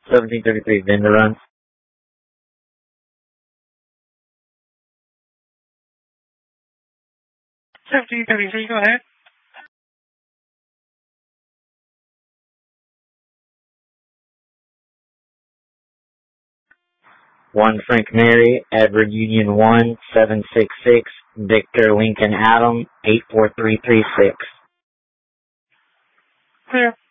1733, vendor runs. 1733, go ahead. One Frank Mary, Edward Union 1, 766, Victor Lincoln Adam, 84336. Clear.